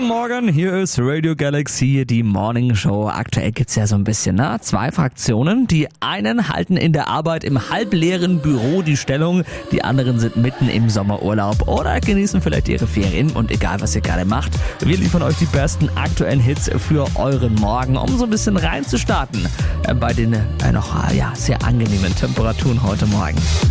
Morgen, hier ist Radio Galaxy, die Morning Show. Aktuell gibt's ja so ein bisschen, zwei Fraktionen. Die einen halten in der Arbeit im halbleeren Büro die Stellung, die anderen sind mitten im Sommerurlaub oder genießen vielleicht ihre Ferien. Und egal, was ihr gerade macht, wir liefern euch die besten aktuellen Hits für euren Morgen, um so ein bisschen reinzustarten bei den noch sehr angenehmen Temperaturen heute Morgen.